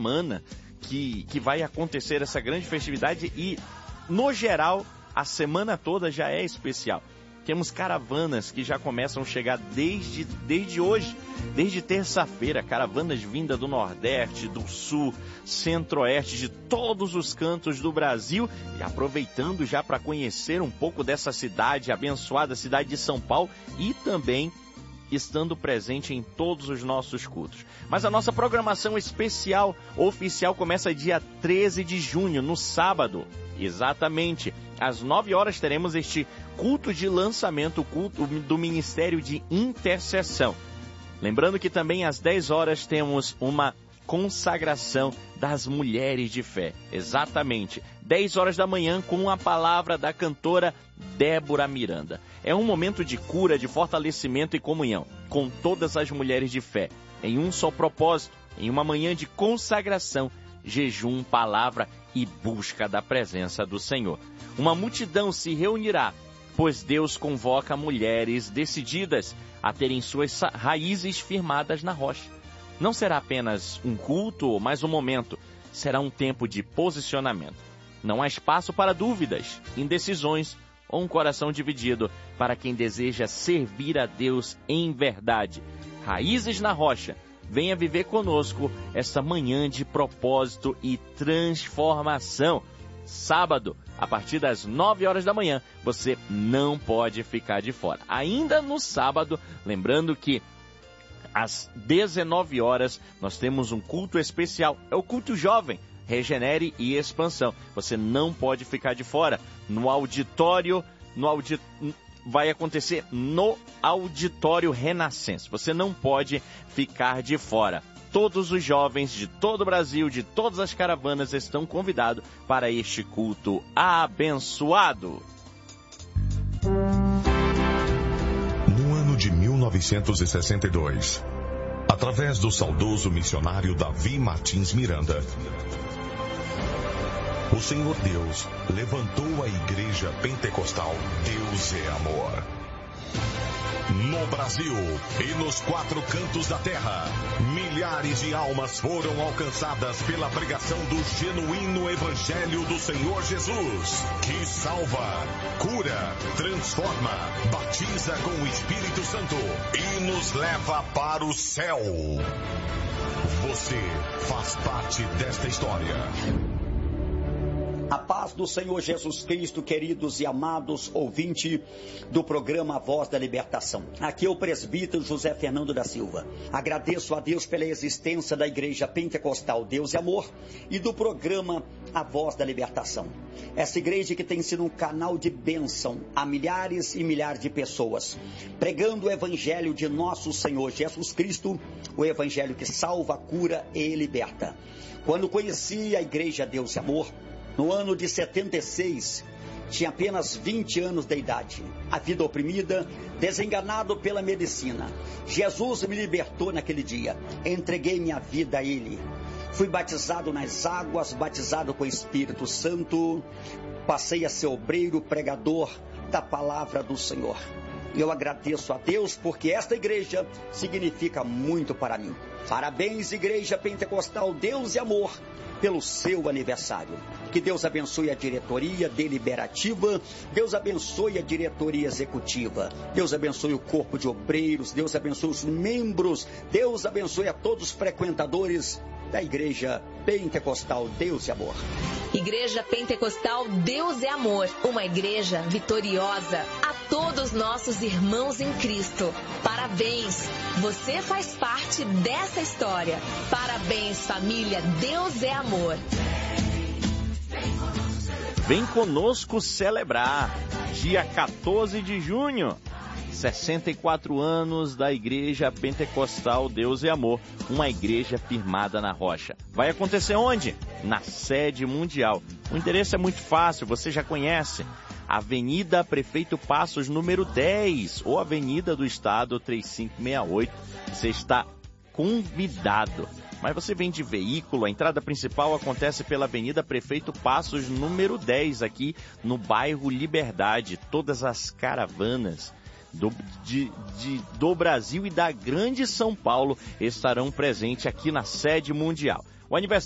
semana que vai acontecer essa grande festividade e, no geral, a semana toda já é especial. Temos caravanas que já começam a chegar desde hoje, desde terça-feira, caravanas vindas do Nordeste, do Sul, Centro-Oeste, de todos os cantos do Brasil, e aproveitando já para conhecer um pouco dessa cidade, abençoada cidade de São Paulo, e também estando presente em todos os nossos cultos. Mas a nossa programação especial, oficial, começa dia 13 de junho, no sábado. Exatamente, às 9 horas teremos este culto de lançamento, o culto do Ministério de Intercessão. Lembrando que também às 10 horas temos uma consagração das mulheres de fé. Exatamente, 10 horas da manhã com a palavra da cantora Débora Miranda. É um momento de cura, de fortalecimento e comunhão com todas as mulheres de fé, em um só propósito, em uma manhã de consagração, jejum, palavra e busca da presença do Senhor. Uma multidão se reunirá, pois Deus convoca mulheres decididas a terem suas raízes firmadas na rocha. Não será apenas um culto, mas um momento. Será um tempo de posicionamento. Não há espaço para dúvidas, indecisões ou um coração dividido para quem deseja servir a Deus em verdade. Raízes na rocha. Venha viver conosco essa manhã de propósito e transformação. Sábado, a partir das 9 horas da manhã, você não pode ficar de fora. Ainda no sábado, lembrando que às 19 horas nós temos um culto especial. É o culto jovem, Regenere e Expansão. Você não pode ficar de fora. Vai acontecer no Auditório Renascença. Você não pode ficar de fora. Todos os jovens de todo o Brasil, de todas as caravanas, estão convidados para este culto abençoado. No ano de 1962, através do saudoso missionário Davi Martins Miranda, o Senhor Deus levantou a Igreja Pentecostal Deus é Amor. No Brasil e nos 4 cantos da terra, milhares de almas foram alcançadas pela pregação do genuíno Evangelho do Senhor Jesus, que salva, cura, transforma, batiza com o Espírito Santo e nos leva para o céu. Você faz parte desta história. A paz do Senhor Jesus Cristo, queridos e amados ouvintes do programa A Voz da Libertação. Aqui é o presbítero José Fernando da Silva. Agradeço a Deus pela existência da Igreja Pentecostal Deus e Amor e do programa A Voz da Libertação. Essa igreja que tem sido um canal de bênção a milhares e milhares de pessoas, pregando o Evangelho de nosso Senhor Jesus Cristo, o Evangelho que salva, cura e liberta. Quando conheci a Igreja Deus e Amor, no ano de 76, tinha apenas 20 anos de idade, a vida oprimida, desenganado pela medicina. Jesus me libertou naquele dia, entreguei minha vida a Ele. Fui batizado nas águas, batizado com o Espírito Santo, passei a ser obreiro, pregador da palavra do Senhor. Eu agradeço a Deus porque esta igreja significa muito para mim. Parabéns, Igreja Pentecostal Deus e Amor, pelo seu aniversário. Que Deus abençoe a diretoria deliberativa, Deus abençoe a diretoria executiva, Deus abençoe o corpo de obreiros, Deus abençoe os membros, Deus abençoe a todos os frequentadores da Igreja Pentecostal Deus e Amor. Igreja Pentecostal Deus é Amor, uma igreja vitoriosa. A todos nossos irmãos em Cristo, parabéns! Você faz parte dessa história. Parabéns, família Deus é Amor. Vem conosco celebrar, dia 14 de junho, 64 anos da Igreja Pentecostal Deus e Amor, uma igreja firmada na rocha. Vai acontecer onde? Na sede mundial. O endereço é muito fácil, você já conhece. Avenida Prefeito Passos, número 10, ou Avenida do Estado 3568. Você está convidado. Mas você vem de veículo, a entrada principal acontece pela Avenida Prefeito Passos, número 10, aqui no bairro Liberdade. Todas as caravanas do Brasil e da grande São Paulo estarão presentes aqui na sede mundial. O aniversário